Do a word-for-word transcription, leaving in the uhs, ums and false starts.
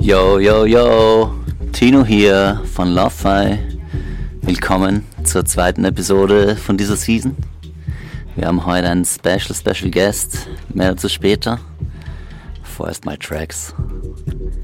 Yo, yo, yo, Tino hier von Lo-Fi. Willkommen zur zweiten Episode von dieser Season. Wir haben heute einen Special, Special Guest, mehr dazu später. Vorerst mal Tracks.